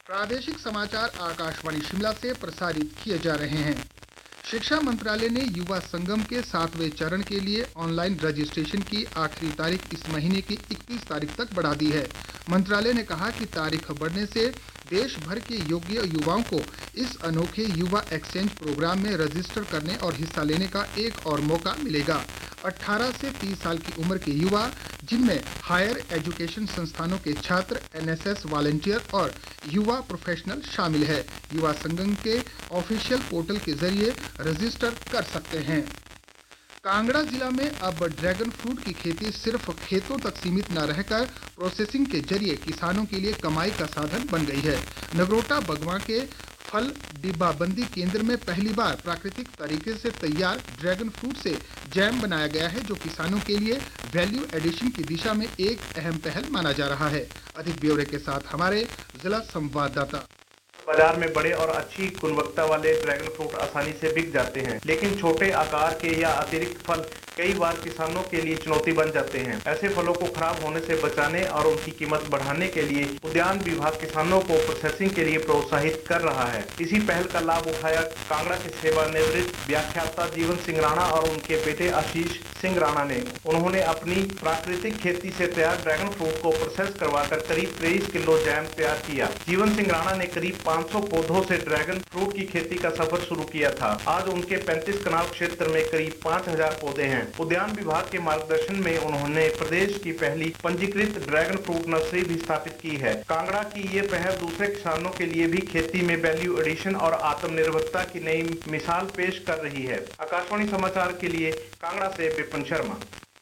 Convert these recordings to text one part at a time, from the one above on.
प्रादेशिक समाचार आकाशवाणी शिमला से प्रसारित किए जा रहे हैं। शिक्षा मंत्रालय ने युवा संगम के 7वें चरण के लिए ऑनलाइन रजिस्ट्रेशन की आखिरी तारीख इस महीने की 31 तारीख तक बढ़ा दी है। मंत्रालय ने कहा कि तारीख बढ़ने से देश भर के योग्य युवाओं को इस अनोखे युवा एक्सचेंज प्रोग्राम में रजिस्टर करने और हिस्सा लेने का एक और मौका मिलेगा। 18 से 30 साल की उम्र के युवा, जिनमें हायर एजुकेशन संस्थानों के छात्र, एनएसएस वॉलंटियर और युवा प्रोफेशनल शामिल है, युवा संगम के ऑफिशियल पोर्टल के जरिए रजिस्टर कर सकते हैं। कांगड़ा जिला में अब ड्रैगन फ्रूट की खेती सिर्फ खेतों तक सीमित न रहकर प्रोसेसिंग के जरिए किसानों के लिए कमाई का साधन बन गई है। नगरोटा बगवा के फल डिब्बाबंदी केंद्र में पहली बार प्राकृतिक तरीके से तैयार ड्रैगन फ्रूट से जैम बनाया गया है, जो किसानों के लिए वैल्यू एडिशन की दिशा में एक अहम पहल माना जा रहा है। अधिक ब्यौरे के साथ हमारे जिला संवाददाता। बाजार में बड़े और अच्छी गुणवत्ता वाले ड्रैगन फ्रूट आसानी से बिक जाते हैं, लेकिन छोटे आकार के या अतिरिक्त फल कई बार किसानों के लिए चुनौती बन जाते हैं। ऐसे फलों को खराब होने से बचाने और उनकी कीमत बढ़ाने के लिए उद्यान विभाग किसानों को प्रोसेसिंग के लिए प्रोत्साहित कर रहा है। इसी पहल का लाभ उठाया कांगड़ा के सेवानिवृत्त व्याख्याता जीवन सिंह राणा और उनके बेटे आशीष सिंह राणा ने। उन्होंने अपनी प्राकृतिक खेती से तैयार ड्रैगन फ्रूट को प्रोसेस करवाकर करीब 23 किलो जैम तैयार किया। जीवन सिंह राणा ने करीब 500 पौधों से ड्रैगन फ्रूट की खेती का सफर शुरू किया था। आज उनके 35 कनाल क्षेत्र में करीब 5000 पौधे हैं। उद्यान विभाग के मार्गदर्शन में उन्होंने प्रदेश की पहली पंजीकृत ड्रैगन फ्रूट नर्सरी भी स्थापित की है। कांगड़ा की ये पहल दूसरे किसानों के लिए भी खेती में वैल्यू एडिशन और आत्मनिर्भरता की नई मिसाल पेश कर रही है। आकाशवाणी समाचार के लिए कांगड़ा से विपिन शर्मा।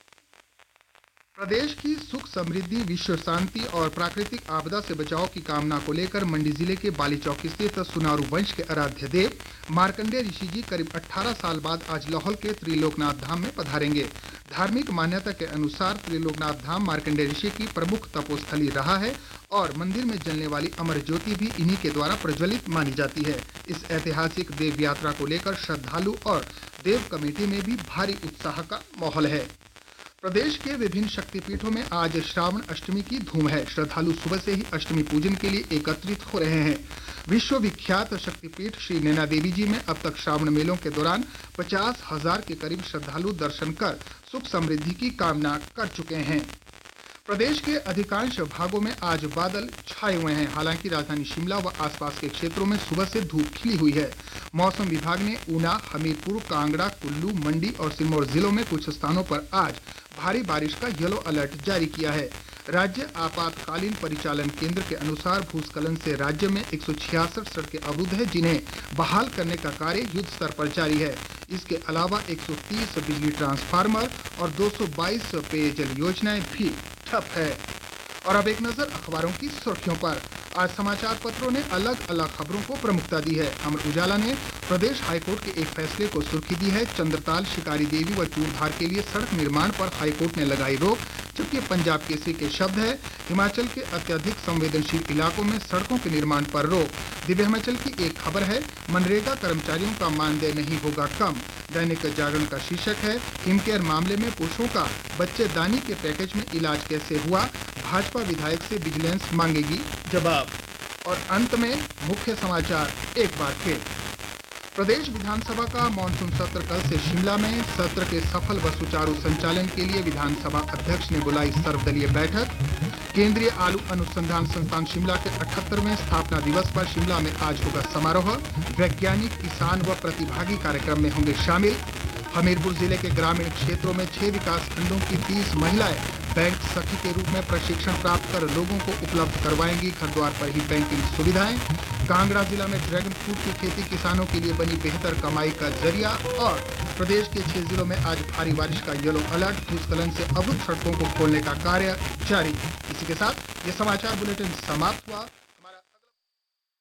प्रदेश की सुख समृद्धि, विश्व शांति और प्राकृतिक आपदा से बचाव की कामना को लेकर मंडी जिले के बाली चौक स्थित सुनारू वंश के आराध्य देव मार्कंडेय ऋषि जी करीब 18 साल बाद आज लाहौल के त्रिलोकनाथ धाम में पधारेंगे। धार्मिक मान्यता के अनुसार त्रिलोकनाथ धाम मार्कंडेय ऋषि की प्रमुख तपोस्थली रहा है और मंदिर में जलने वाली अमर ज्योति भी इन्हीं के द्वारा प्रज्वलित मानी जाती है। इस ऐतिहासिक देव यात्रा को लेकर श्रद्धालु और देव कमेटी में भी भारी उत्साह का माहौल है। प्रदेश के विभिन्न शक्तिपीठों में आज श्रावण अष्टमी की धूम है। श्रद्धालु सुबह से ही अष्टमी पूजन के लिए एकत्रित हो रहे हैं। विश्व विख्यात शक्तिपीठ श्री नैना देवी जी में अब तक श्रावण मेलों के दौरान 50,000 के करीब श्रद्धालु दर्शन कर सुख समृद्धि की कामना कर चुके हैं। प्रदेश के अधिकांश भागों में आज बादल छाए हुए हैं। हालांकि राजधानी शिमला व आसपास के क्षेत्रों में सुबह से धूप खिली हुई है। मौसम विभाग ने ऊना, हमीरपुर, कांगड़ा, कुल्लू, मंडी और सिरमौर जिलों में कुछ स्थानों पर आज भारी बारिश का येलो अलर्ट जारी किया है। राज्य आपातकालीन परिचालन केंद्र के अनुसार भूस्खलन से राज्य में 166 सड़कें अवरुद्ध है, जिन्हें बहाल करने का कार्य युद्ध स्तर पर जारी है। इसके अलावा 130 बिजली ट्रांसफार्मर और 222 पेयजल योजनाएं भी ठप है। और अब एक नजर अखबारों की सुर्खियों पर। आज समाचार पत्रों ने अलग अलग खबरों को प्रमुखता दी है। अमर उजाला ने प्रदेश हाईकोर्ट के एक फैसले को सुर्खी दी है। चंद्रताल, शिकारी देवी व चूरधार के लिए सड़क निर्माण पर हाईकोर्ट ने लगाई रोक। जबकि पंजाब केसरी के शब्द है, हिमाचल के अत्यधिक संवेदनशील इलाकों में सड़कों के निर्माण पर रोक। दिव्य हिमाचल की एक खबर है, मनरेगा कर्मचारियों का मानदेय नहीं होगा कम। दैनिक जागरण का शीर्षक है, हिमकेयर मामले में पुरुषों का बच्चेदानी के पैकेज में इलाज कैसे हुआ, भाजपा विधायक से विजिलेंस मांगेगी जवाब। और अंत में मुख्य समाचार एक बार फिर। प्रदेश विधानसभा का मानसून सत्र कल से शिमला में। सत्र के सफल व सुचारू संचालन के लिए विधानसभा अध्यक्ष ने बुलाई सर्वदलीय बैठक। केंद्रीय आलू अनुसंधान संस्थान शिमला के 78वें स्थापना दिवस पर शिमला में आज होगा समारोह। वैज्ञानिक, किसान व प्रतिभागी कार्यक्रम में होंगे शामिल। हमीरपुर जिले के ग्रामीण क्षेत्रों में 6 विकास खंडों की 30 महिलाएं बैंक सखी के रूप में प्रशिक्षण प्राप्त कर लोगों को उपलब्ध करवाएंगी घर द्वार पर ही बैंकिंग सुविधाएं। कांगड़ा जिला में ड्रैगन फ्रूट की खेती किसानों के लिए बनी बेहतर कमाई का जरिया। और प्रदेश के 6 जिलों में आज भारी बारिश का येलो अलर्ट। भूस्खलन से अवरुद्ध सड़कों को खोलने का कार्य जारी। इसी के साथ ये समाचार बुलेटिन समाप्त हुआ।